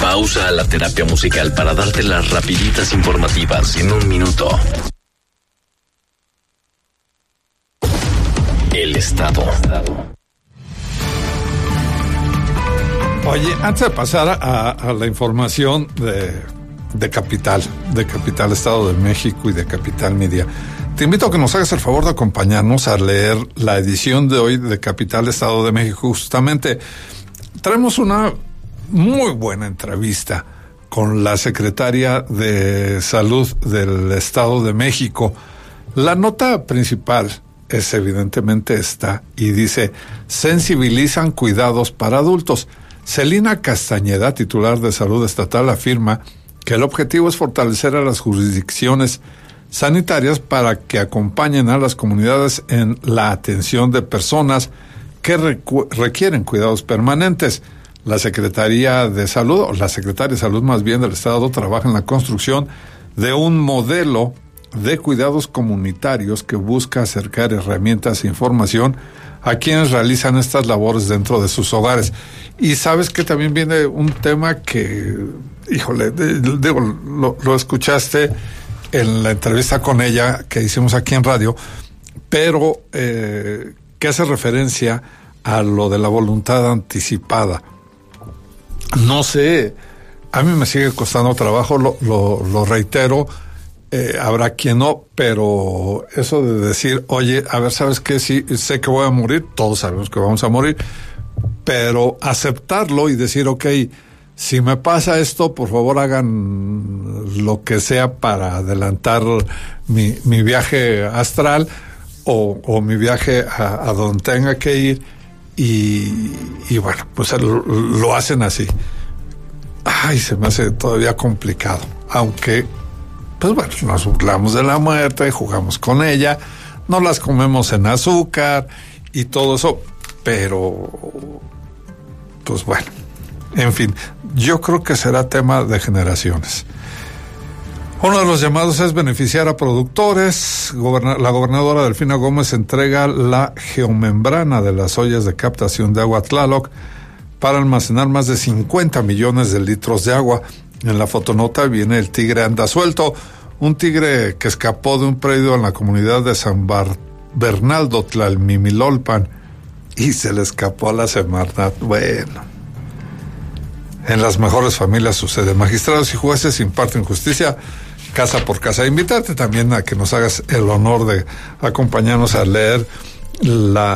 Pausa a la terapia musical para darte las rapiditas informativas en un minuto. El estado. Oye, antes de pasar a la información de Capital Estado de México y de Capital Media, te invito a que nos hagas el favor de acompañarnos a leer la edición de hoy de Capital Estado de México. Justamente traemos una muy buena entrevista con la secretaria de Salud del Estado de México. La nota principal es evidentemente esta y dice: sensibilizan cuidados para adultos. Celina Castañeda, titular de Salud Estatal, afirma que el objetivo es fortalecer a las jurisdicciones sanitarias para que acompañen a las comunidades en la atención de personas que requieren cuidados permanentes. La Secretaría de Salud, o la Secretaria de Salud más bien del Estado, trabaja en la construcción de un modelo de cuidados comunitarios que busca acercar herramientas e información a quienes realizan estas labores dentro de sus hogares. Y sabes que también viene un tema que, híjole, lo escuchaste en la entrevista con ella que hicimos aquí en radio, pero que hace referencia a lo de la voluntad anticipada. No sé, a mí me sigue costando trabajo, lo reitero. Habrá quien no, pero eso de decir, oye, a ver, ¿sabes qué? Sí, sé que voy a morir, todos sabemos que vamos a morir, pero aceptarlo y decir, ok, si me pasa esto, por favor hagan lo que sea para adelantar mi viaje astral o mi viaje a donde tenga que ir, y bueno, pues lo hacen así. Ay, se me hace todavía complicado, aunque pues bueno, nos burlamos de la muerte, jugamos con ella, no las comemos en azúcar y todo eso, pero pues bueno, en fin, yo creo que será tema de generaciones. Uno de los llamados es beneficiar a productores. La gobernadora Delfina Gómez entrega la geomembrana de las ollas de captación de agua Tlaloc para almacenar más de 50 millones de litros de agua. En la fotonota viene el tigre anda suelto, un tigre que escapó de un predio en la comunidad de San Bernaldo, Tlalmimilolpan, y se le escapó a la Semarnat. Bueno, en las mejores familias sucede. Magistrados y jueces imparten justicia casa por casa. Invitarte también a que nos hagas el honor de acompañarnos a leer la